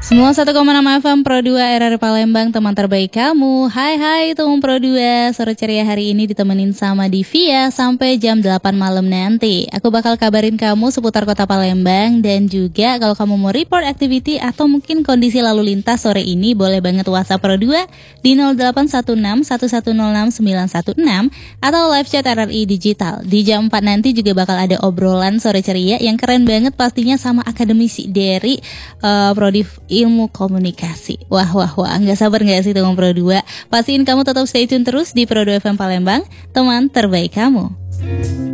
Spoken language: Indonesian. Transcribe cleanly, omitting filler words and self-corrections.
91,6 FM Pro 2 RRI Palembang, teman terbaik kamu. Hai teman Pro 2, sore ceria hari ini ditemenin sama Divia sampai jam 8 malam nanti. Aku bakal kabarin kamu seputar kota Palembang. Dan juga kalau kamu mau report activity atau mungkin kondisi lalu lintas sore ini, boleh banget WhatsApp Pro 2 di 0816 1106 916 atau live chat RRI Digital. Di jam 4 nanti juga bakal ada obrolan sore ceria yang keren banget pastinya sama akademisi dari Prodi Ilmu Komunikasi. Wah, nggak sabar nggak sih teman Pro 2? Pastiin kamu tetap stay tune terus di Pro 2 FM Palembang, teman terbaik kamu.